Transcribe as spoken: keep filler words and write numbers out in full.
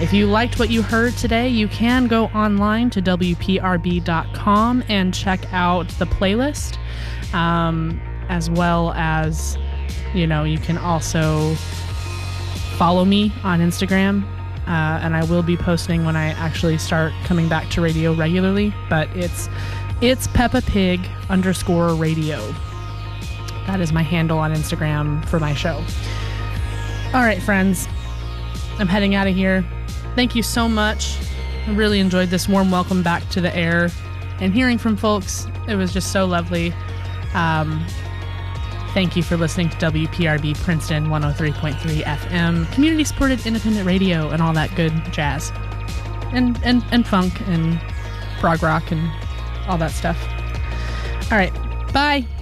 If you liked what you heard today, you can go online to W P R B dot com and check out the playlist, um, as well as, you know, you can also follow me on Instagram, uh, and I will be posting when I actually start coming back to radio regularly, but it's it's Peppa Pig underscore radio. That is my handle on Instagram for my show. All right, friends, I'm heading out of here. Thank you so much. I really enjoyed this warm welcome back to the air and hearing from folks. It was just so lovely. Um, thank you for listening to W P R B Princeton one oh three point three F M, community-supported independent radio, and all that good jazz. And, and, and funk and prog rock and all that stuff. All right, bye.